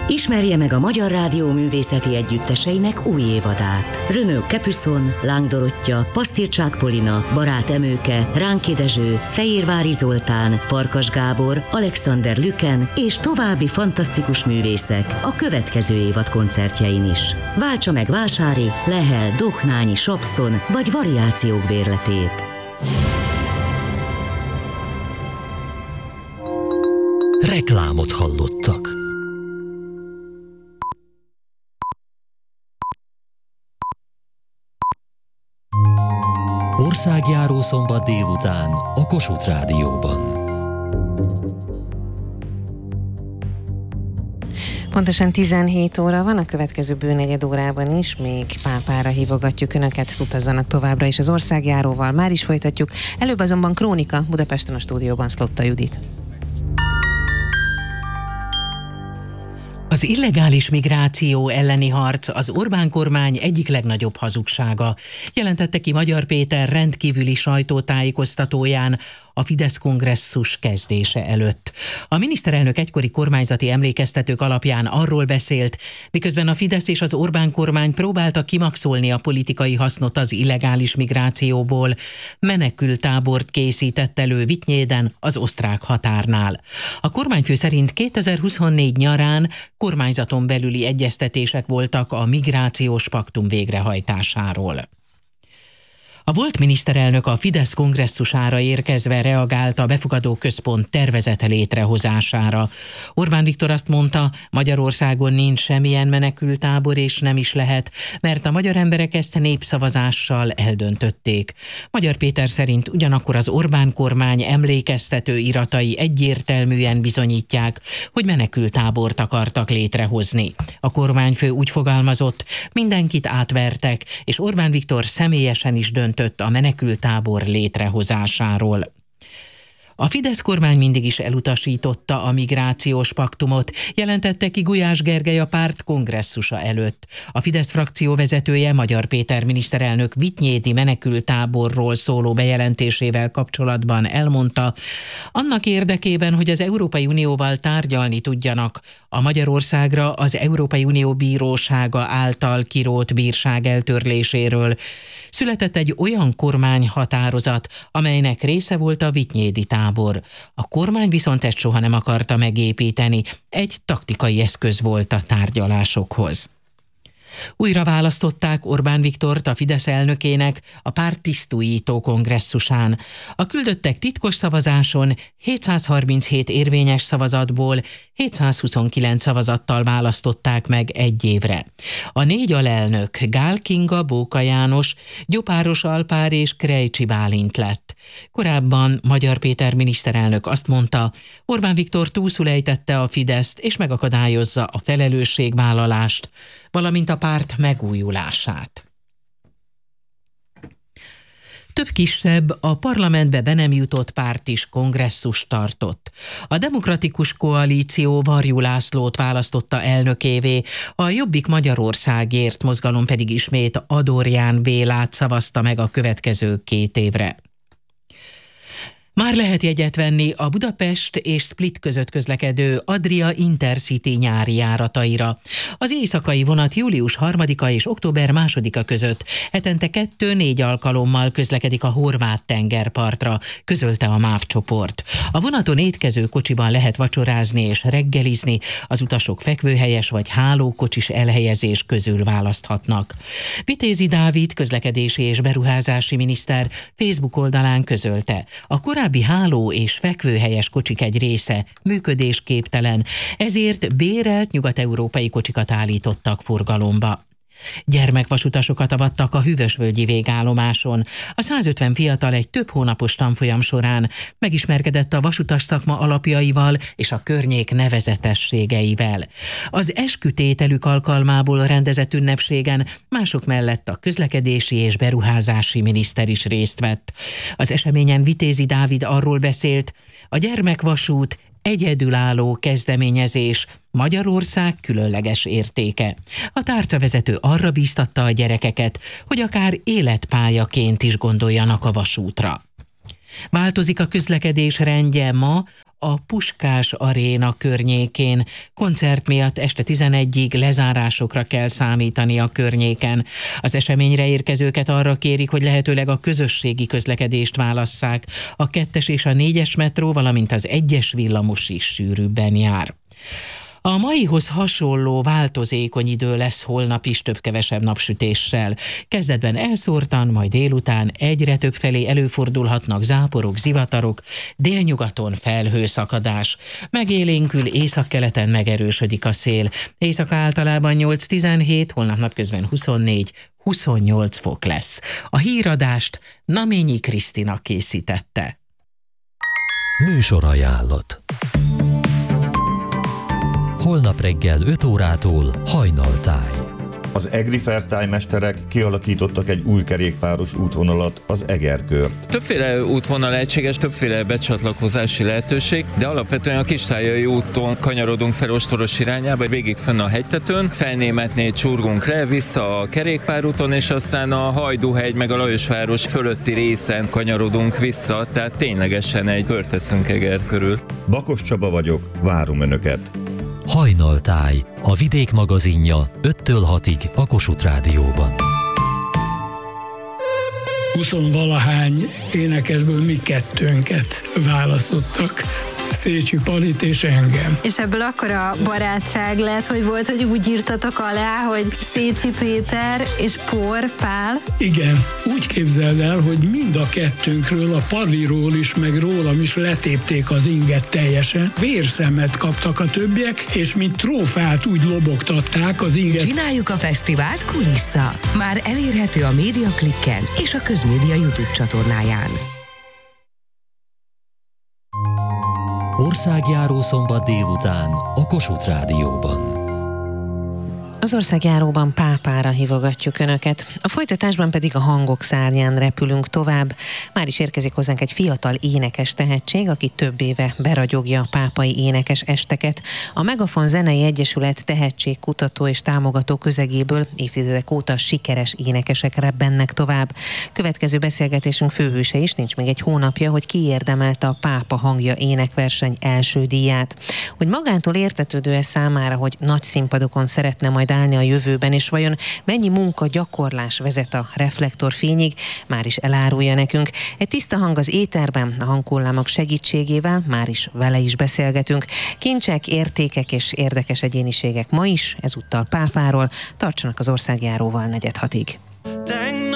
Ismerje meg a Magyar Rádió művészeti együtteseinek új évadát. Renaud Capuçon, Láng Dorottya, Pasztircsák Polina, Barát Emőke, Ránki Dezső, Fejérvári Zoltán, Farkas Gábor, Alexander Lüken és további fantasztikus művészek a következő évad koncertjein is. Váltsa meg Vásári, Lehel, Dohnányi, Sapszon vagy variációk bérletét. Reklámot hallottak. Országjáró szombat délután a Kossuth Rádióban. Pontosan 17 óra van, a következő bőnegyed órában is, még pápára hívogatjuk Önöket, utazzanak továbbra is az országjáróval, már is folytatjuk. Előbb azonban krónika, Budapesten a stúdióban Szlotta Judit. Az illegális migráció elleni harc az Orbán kormány egyik legnagyobb hazugsága, jelentette ki Magyar Péter rendkívüli sajtótájékoztatóján a Fidesz kongresszus kezdése előtt. A miniszterelnök egykori kormányzati emlékeztetők alapján arról beszélt, miközben a Fidesz és az Orbán kormány próbálta kimaxolni a politikai hasznot az illegális migrációból, menekülttábort készített elő Vitynyéden, az osztrák határnál. A kormányfő szerint 2024 nyarán kormányzaton belüli egyeztetések voltak a migrációs paktum végrehajtásáról. A volt miniszterelnök a Fidesz kongresszusára érkezve reagált a befogadó központ tervezett létrehozására. Orbán Viktor azt mondta, Magyarországon nincs semmilyen menekülttábor és nem is lehet, mert a magyar emberek ezt népszavazással eldöntötték. Magyar Péter szerint ugyanakkor az Orbán kormány emlékeztető iratai egyértelműen bizonyítják, hogy menekülttábort akartak létrehozni. A kormányfő úgy fogalmazott, mindenkit átvertek, és Orbán Viktor személyesen is döntött a menekülttábor létrehozásáról. A Fidesz kormány mindig is elutasította a migrációs paktumot, jelentette ki Gulyás Gergely a párt kongresszusa előtt. A Fidesz frakció vezetője, Magyar Péter miniszterelnök vitynyédi menekülttáborról szóló bejelentésével kapcsolatban elmondta, annak érdekében, hogy az Európai Unióval tárgyalni tudjanak, a Magyarországra az Európai Unió bírósága által kirótt bírság eltörléséről született egy olyan kormányhatározat, amelynek része volt a vitynyédi tábor. A kormány viszont ezt soha nem akarta megépíteni, egy taktikai eszköz volt a tárgyalásokhoz. Újra választották Orbán Viktort a Fidesz elnökének a párt tisztújító kongresszusán. A küldöttek titkos szavazáson 737 érvényes szavazatból 729 szavazattal választották meg egy évre. A 4 alelnök Gál Kinga, Bóka János, Gyopáros Alpár és Krejcsi Bálint lett. Korábban Magyar Péter miniszterelnök azt mondta, Orbán Viktor túlszul ejtette a Fideszt és megakadályozza a felelősségvállalást, valamint a párt megújulását. Több kisebb, a parlamentbe be nem jutott párt is kongresszust tartott. A Demokratikus Koalíció Varjú Lászlót választotta elnökévé, a Jobbik Magyarországért mozgalom pedig ismét Adorján Bélát szavazta meg a következő 2 évre. Már lehet jegyet venni a Budapest és Split között közlekedő Adria Intercity nyári járataira. Az éjszakai vonat július 3-a és október 2-a között hetente 2-4 alkalommal közlekedik a horvát tengerpartra, közölte a MÁV csoport. A vonaton étkező kocsiban lehet vacsorázni és reggelizni, az utasok fekvőhelyes vagy hálókocsis elhelyezés közül választhatnak. Vitézi Dávid közlekedési és beruházási miniszter Facebook oldalán közölte, a korábbi háló és fekvőhelyes kocsik egy része működésképtelen, ezért bérelt nyugat-európai kocsikat állítottak forgalomba. Gyermekvasutasokat avattak a Hűvösvölgyi végállomáson. A 150 fiatal egy több hónapos tanfolyam során megismerkedett a vasutas szakma alapjaival és a környék nevezetességeivel. Az eskütételük alkalmából rendezett ünnepségen mások mellett a közlekedési és beruházási miniszter is részt vett. Az eseményen Vitézi Dávid arról beszélt, a gyermekvasút egyedülálló kezdeményezés, Magyarország különleges értéke. A tárcavezető arra bíztatta a gyerekeket, hogy akár életpályaként is gondoljanak a vasútra. Változik a közlekedés rendje ma, a Puskás Aréna környékén. Koncert miatt este 11-ig lezárásokra kell számítani a környéken. Az eseményre érkezőket arra kérik, hogy lehetőleg a közösségi közlekedést válasszák. A 2-es és a 4-es metró, valamint az 1-es villamos is sűrűbben jár. A maihoz hasonló változékony idő lesz holnap is több-kevesebb napsütéssel. Kezdetben elszórtan, majd délután egyre többfelé előfordulhatnak záporok, zivatarok, délnyugaton felhőszakadás. Megélénkül, északkeleten megerősödik a szél. Éjszaka általában 8-17, holnap napközben 24-28 fok lesz. A híradást Naményi Krisztina készítette. Műsorajánlat. Holnap reggel 5 órától Hajnaltáj. Az EGRI Fairtime-mesterek kialakítottak egy új kerékpáros útvonalat, az Egerkört. Többféle útvonal lehetséges, többféle becsatlakozási lehetőség, de alapvetően a Kistájai úton kanyarodunk fel Ostoros irányába, végig fönn a hegytetőn, Felnémetnél csurgunk le, vissza a kerékpárúton, és aztán a Hajdúhegy meg a Lajosváros fölötti részen kanyarodunk vissza, tehát ténylegesen egy kört teszünk Eger körül. Bakos Csaba vagyok, várom Önöket! Hajnaltáj, a Vidék magazinja 5-től 6-ig a Kossuth Rádióban. 20-valahány énekesből mi kettőnket választottak, Szécsi Palit és engem. És ebből akkora barátság lett, hogy volt, hogy úgy írtatok alá, hogy Szécsi Péter és Por Pál. Igen, úgy képzeld el, hogy mind a kettőnkről, a Paliról is, meg rólam is letépték az inget teljesen. Vérszemet kaptak a többiek, és mint trófát úgy lobogtatták az inget. Csináljuk a fesztivált kulissza. Már elérhető a Média Klikken és a Közmédia YouTube csatornáján. Országjáró szombat délután a Kossuth Rádióban. Az országjáróban Pápára hívogatjuk Önöket. A folytatásban pedig a hangok szárnyán repülünk tovább. Már is érkezik hozzánk egy fiatal énekes tehetség, aki több éve beragyogja a pápai énekes esteket. A Megafon Zenei Egyesület tehetségkutató és támogató közegéből évtizedek óta sikeres énekesek rebbennek tovább. Következő beszélgetésünk főhőse is, nincs még egy hónapja, hogy kiérdemelte a Pápa Hangja énekverseny első díját. Hogy magától értetődő-e számára, hogy nagy színpadokon szeretne majd állni a jövőben, és vajon mennyi munka, gyakorlás vezet a reflektorfényig, már is elárulja nekünk. Egy tiszta hang az éterben, a hangkullámok segítségével, már is vele is beszélgetünk. Kincsek, értékek és érdekes egyéniségek ma is, ezúttal Pápáról. Tartsanak az országjáróval 4-6-ig.